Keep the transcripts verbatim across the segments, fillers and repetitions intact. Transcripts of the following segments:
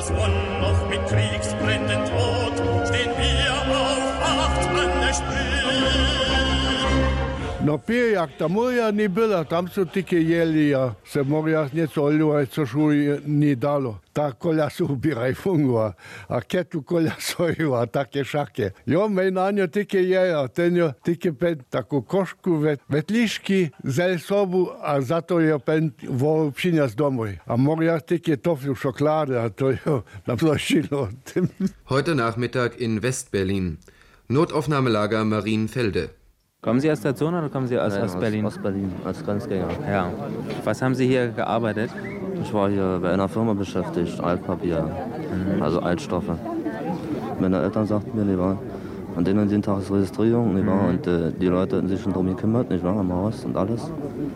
das Land noch mit Kriegsbränden droht, stehen wir auf acht Mann der Spree. No pijak ta moja ni bila, tam su tike jeli, a se moja něco oljuva, což ni dalo. Ta kolja su ubiraj fungua, a ketu kolja sojuva, take šake. Jo, mej na njo tike jeja, tenjo tike pen taku košku vet, vetliški zel sobu, a zato je pen vo přinjas domoj. A moja tike toflu Schokolade, a to jo nam zlošilo. Heute Nachmittag in Westberlin. Notaufnahmelager Marienfelde. Kommen Sie aus der Zone oder kommen Sie aus Nein, Ostberlin? Aus Ostberlin, als Grenzgänger. Ja. Was haben Sie hier gearbeitet? Ich war hier bei einer Firma beschäftigt, Altpapier, mhm. also Altstoffe. Meine Eltern sagten mir, die waren an den und den Tag ist Registrierung, nicht wahr? Mhm. Und äh, die Leute hatten sich schon darum gekümmert, nicht wahr, am Haus und alles.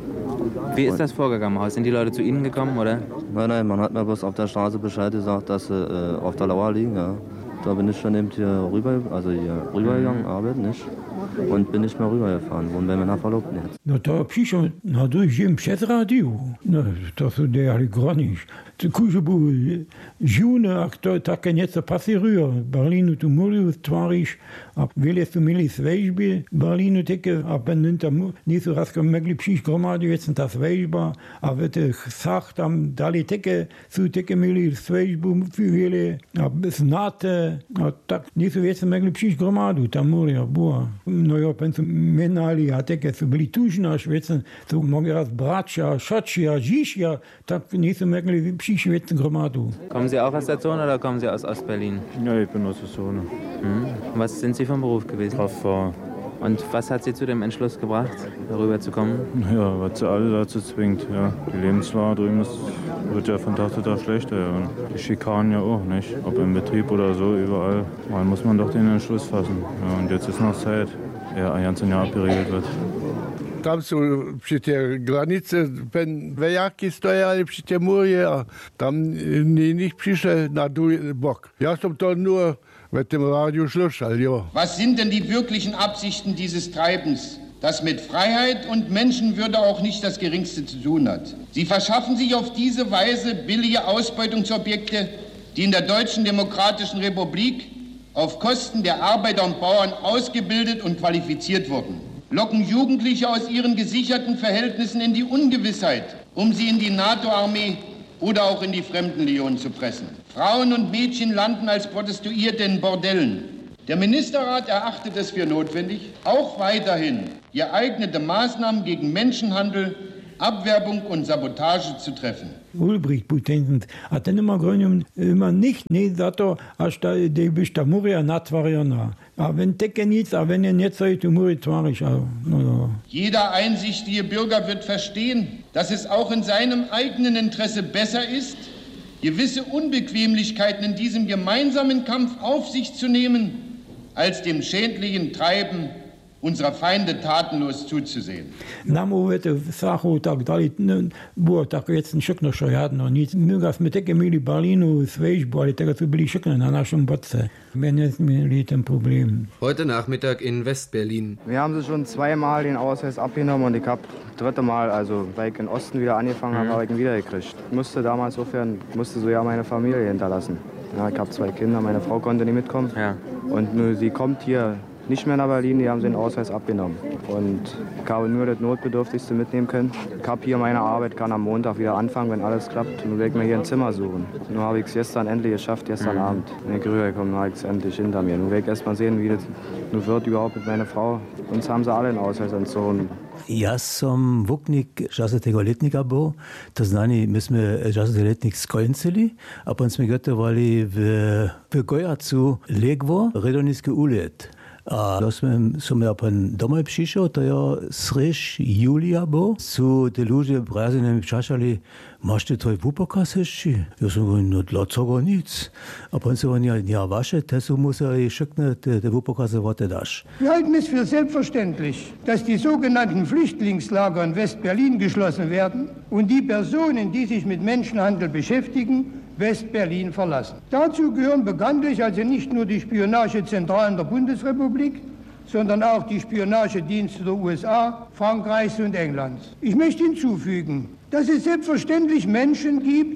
Wie ist das vorgegangen im Haus? Sind die Leute zu Ihnen gekommen, oder? Nein, nein, man hat mir bloß auf der Straße Bescheid gesagt, dass sie äh, auf der Lauer liegen, ja. Da bin ich schon eben hier rüber, also hier rübergegangen, arbeiten nicht. Und bin nicht mehr rübergefahren, wohnen bei meiner Verlobten jetzt. No to přišel na dojem před rádiu. No, to se dělali granič. Kůže byl živné, a to také něco pasiruje. V Berlínu tu mluví, tváříš, a vyle tu měli svejžby. V Berlínu také, a pen tam nejsou razko mogli přijít gromady, věc ta svejžba. A v těch sách tam dali také, jsou také měli svejžbu, vyle, a znáte, a tak nejsou věc mogli přijít gromadu, tam mluví, a byla. No jo, pen su menali, a také su byli tužná, švěcen, su mogli raz braća, šači a žiši, a tak nejsou mogli přijít švěcen gromadu. Kommen Sie auch aus der Zone oder kommen Sie aus Ostberlin? Ja, ich bin aus der Zone. Mhm. Was sind Sie vom Beruf gewesen? Kraftfahrer. Und was hat Sie zu dem Entschluss gebracht, darüber zu kommen? Ja, was sie alle dazu zwingt. Ja. Die Lebenslage drüben ist, wird ja von Tag zu Tag schlechter. Ja. Die Schikanen ja auch, nicht? Ob im Betrieb oder so, überall. Mal muss man doch den Entschluss fassen. Ja, und jetzt ist noch Zeit, ja, ein ganzes Jahr abgeregelt wird. Tam su při té granice pen vejáky stojali při té murie a tam ni nicht přišel na druhý bok. Já jsem to nur mit dem Radio slušal, jo. Was sind denn die wirklichen Absichten dieses Treibens, das mit Freiheit und Menschenwürde auch nicht das Geringste zu tun hat? Sie verschaffen sich auf diese Weise billige Ausbeutungsobjekte, die in der Deutschen Demokratischen Republik auf Kosten der Arbeiter und Bauern ausgebildet und qualifiziert wurden. Locken Jugendliche aus ihren gesicherten Verhältnissen in die Ungewissheit, um sie in die NATO-Armee oder auch in die Fremdenlegion zu pressen. Frauen und Mädchen landen als Prostituierte in Bordellen. Der Ministerrat erachtet es für notwendig, auch weiterhin geeignete Maßnahmen gegen Menschenhandel, Abwerbung und Sabotage zu treffen. Ulbricht Putenzen, a ten ima gronjom ima nicht ne zato, a šta de biš ta murija natvarjena. A wenn teke nic, a wenn je něco i tu muri tvariš, a no jo. Jeder einsichtige Bürger wird verstehen, dass es auch in seinem eigenen Interesse besser ist, gewisse Unbequemlichkeiten in diesem gemeinsamen Kampf auf sich zu nehmen, als dem schädlichen Treiben unserer Feinde tatenlos zuzusehen. Nam uvete sahu tak dali było tak jeden šokno što jadno. Mi smo teke mili Berlinu svejžbu, ali tega su bili šokno na našem boce. Mene smo ten Problem. Heute Nachmittag in Westberlin. Wir haben sie schon zweimal den Ausweis abgenommen und ich habe dritte Mal, also weil ich in Osten wieder angefangen habe, mhm. habe ich ihn wiedergekriegt. Ich musste damals sofern, musste so ja meine Familie hinterlassen. Ja, ich habe zwei Kinder, meine Frau konnte nicht mitkommen. Ja. Und nur sie kommt hier nicht mehr nach Berlin, die haben den Ausweis abgenommen. Und ich habe nur das Notbedürftigste mitnehmen können. Ich habe hier meine Arbeit, kann am Montag wieder anfangen, wenn alles klappt. Nun werde ich mir hier ein Zimmer suchen. Nur habe ich es gestern endlich geschafft, gestern mhm. Abend. Wenn ich rübergekommen habe ich es endlich hinter mir. Nun werde ich erst mal sehen, wie das nun wird überhaupt mit meiner Frau. Uns haben sie alle den Ausweis entzogen. Ja sam vuknik, že se tega letnika bo, to znani, my sme, že se letnik skończyli, a potem sme gotovali v, v Gojacu Legvo, Redonický úlet. A da som ja pan domaj přišel, to je srež Julia bo, su te ľudia brazine mi čašali, máš ty tvoj vupokaz ešte? Ja som govoril, no dla cogo nic. A pan sa hovoril, ja vaše, te su museli šekne, te, te vupokaze vote daš. Wir halten es für selbstverständlich, dass die sogenannten Flüchtlingslager in West-Berlin geschlossen werden und die Personen, die sich mit Menschenhandel beschäftigen, West-Berlin verlassen. Dazu gehören bekanntlich also nicht nur die Spionagezentralen der Bundesrepublik, sondern auch die Spionagedienste der U S A, Frankreichs und Englands. Ich möchte hinzufügen, dass es selbstverständlich Menschen gibt,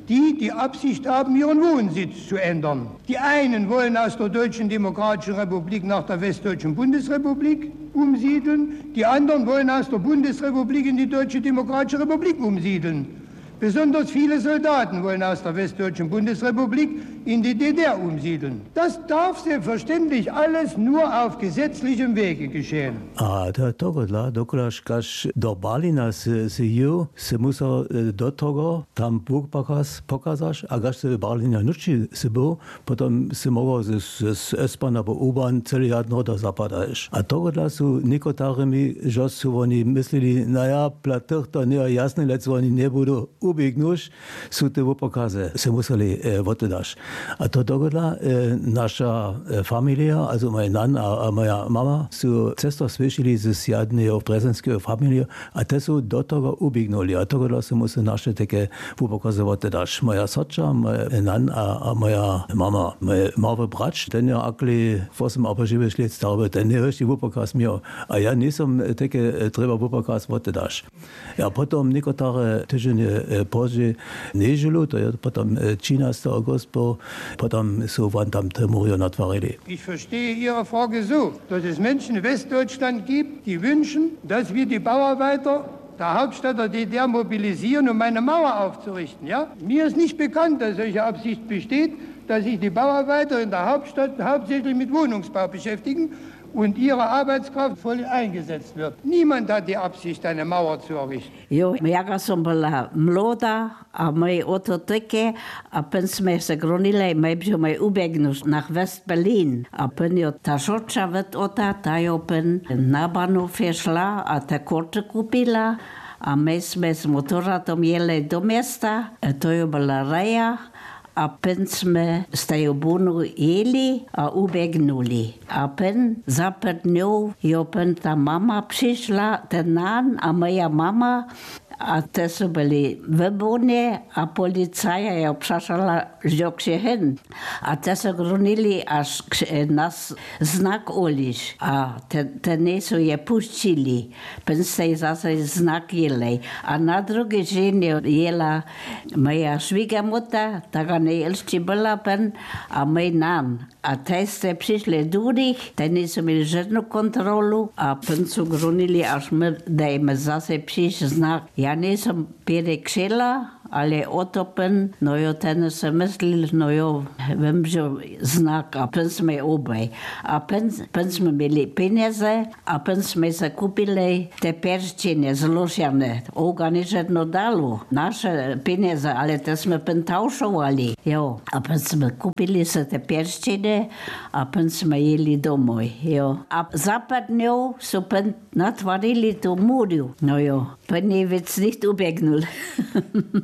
die die Absicht haben, ihren Wohnsitz zu ändern. Die einen wollen aus der Deutschen Demokratischen Republik nach der Westdeutschen Bundesrepublik umsiedeln, die anderen wollen aus der Bundesrepublik in die Deutsche Demokratische Republik umsiedeln. Besonders viele Soldaten wollen aus der Westdeutschen Bundesrepublik in die D D R umsiedeln. Das darf selbstverständlich alles nur auf gesetzlichem Wege geschehen. A to togodla, dokoľaž kaž do Berlína se, se ju, se musel do toho tam Búk pokazáš, a kaž se Berlína nuči se bol, potom se mohol z, z S-Bahn alebo U-Bahn celý jadno do zapadaješ. A togodla sú nikotárimi, že sú oni mysleli, naja, platých to nie je jasné, lec oni nebudú ubiegnúť, sú tie pokaze, se museli e, votedaš. A to dogodla e, naša e, familia, also mein Nan a, a moja mama, sú cesto sviešili z jadného prezenského familie a te sú do toho ubiegnuli. A dogodla se museli naše také pokaze votedaš. Moja soča, moja Nan a, a moja mama. Moj malý brač, ten je akli osem alebo deväť let starý, ten je ešte pokaz miel. A ja nisem také treba pokaz votedaš. Ja potom niektoré týždne pozже neželu, to je potom třinásteho augusta, potom sú vám tam Murio natvorili. Ich verstehe Ihre Frage so, dass es Menschen in Westdeutschland gibt, die wünschen, dass wir die Bauarbeiter der Hauptstadt der D D R mobilisieren, um eine Mauer aufzurichten. Ja? Mir ist nicht bekannt, dass solche Absicht besteht, dass sich die Bauarbeiter in der Hauptstadt hauptsächlich mit Wohnungsbau beschäftigen und ihre Arbeitskraft voll eingesetzt wird. Niemand hat die Absicht, eine Mauer zu errichten. Jo, ja som bola mladá a moje oto také a pen sme sa gronili, my by sme ubiegnúť na West-Berlin. A pen jo ta žoča vet ota, ta jo pen na Bahnhof šla a ta korte kúpila a my sme s motorátom jeli do mesta, a to jo bola raja. A pen sme z tej bunu jeli a ubiegnuli. A pen za pet dňov jo pen ta mama prišla, ten nan a moja mama, a te sú byli v bune a policaja jo prašala, žok się hen. A te sú grunili až k nás znak uliš. A te, te nesu je puštili. Pen se zase znak jelej. A na drugi dzień jela moja švigamota, taka najjelšći byla pen, a moj nan. A te ste prišli durich, te nisu mieli žadnu kontrolu, a pen sú grunili, až my, da im zase priš znak. Ja nisam pere kšela, ale otopen, no jo ten se myslil, no jo, vem, že znak, a pen sme obaj. A pen, pen sme mieli peniaze, a pen sme sa kúpili te perštine zložene. Oga ni žadno dalo, naše peniaze, ale te sme pen taušovali. Jo, a pen sme kúpili sa te perštine, a pen sme jeli domoj. Jo. A zapadňou sú pen natvarili tú múriu. No jo, pen je vec nicht ubiegnul.